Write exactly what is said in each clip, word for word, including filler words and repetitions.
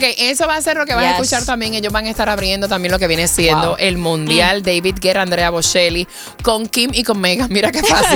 Ok, eso va a ser lo que vas Yes. a escuchar también. Ellos van a estar abriendo también lo que viene siendo Wow. el Mundial. Mm. David Guerra, Andrea Bocelli, con Kim y con Megan. Mira qué fácil.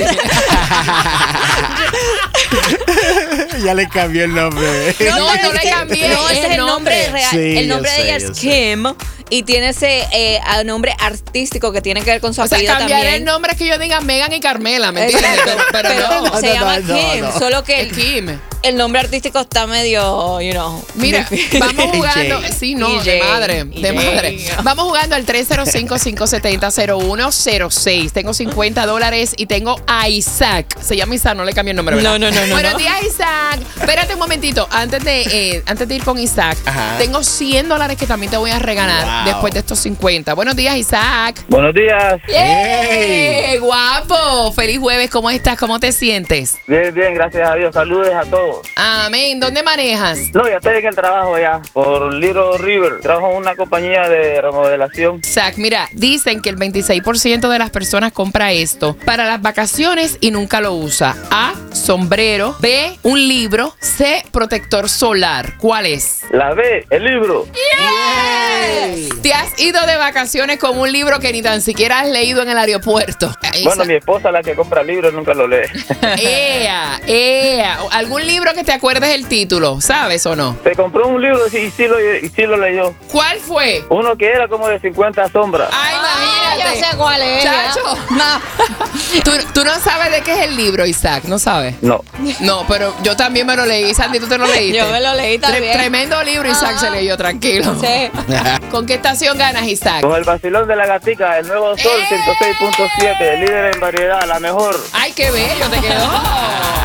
Ya le cambió el nombre. No, no, pero no es le que- cambié. No, ese es el nombre real. Sí, el nombre yo de sé, ella yo es sé. Kim y tiene ese eh, nombre artístico que tiene que ver con su O sea, apellido cambiar también. el nombre es que yo diga Megan y Carmela, ¿me entiendes? Exacto. Pero, pero no. se No, llama no, Kim, no. solo que El el, Kim. el nombre artístico está medio, you know. Mira, vamos jugando. Sí, no, E J. de madre, de E J. madre. Vamos jugando al tres cero cinco, cinco siete cero, cero uno cero seis. Tengo cincuenta dólares y tengo a Isaac. Se llama Isaac, no le cambié el nombre, ¿verdad? No, no, no, no, Buenos no. días, Isaac. Espérate un momentito. Antes de, eh, antes de ir con Isaac, Ajá. tengo cien dólares que también te voy a regalar Wow. después de estos cincuenta. Buenos días, Isaac. Buenos días. ¡Eh! ¡Guapo! Feliz jueves. ¿Cómo estás? ¿Cómo te sientes? Bien, bien, gracias a Dios. Saludos a todos. Amén. ¿Dónde manejas? No, ya estoy en el trabajo ya, por Little River. Trabajo en una compañía de remodelación. Isaac, mira, dicen que el veintiséis por ciento de las personas compra esto para las vacaciones y nunca lo usa. A, sombrero. B, un libro. C, protector solar. ¿Cuál es? La B, el libro. Yes. ¿Te has ido de vacaciones con un libro que ni tan siquiera has leído en el aeropuerto? Bueno, mi esposa, la que compra libros, nunca lo lee. Ea, ea. ¿Algún libro que te acuerdes el título? ¿Sabes o no? Se compró un libro y sí lo, y sí lo leyó. ¿Cuál fue? Uno que era como de cincuenta sombras. Ay, Ah, imagínate. yo sé cuál es. Chacho. No. ¿Tú, tú no sabes de qué es el libro, Isaac, ¿no sabes? No. No, pero yo también me lo leí. Sandy, ¿tú te lo leíste? Yo me lo leí Tre- también. tremendo libro, Isaac Ah. se leyó, tranquilo. Sí. ¿Con qué estación ganas, Isaac? Con el vacilón de la gatica, el nuevo Sol ¡Eh! ciento seis punto siete, líder en variedad, la mejor. Ay, qué bello te quedó.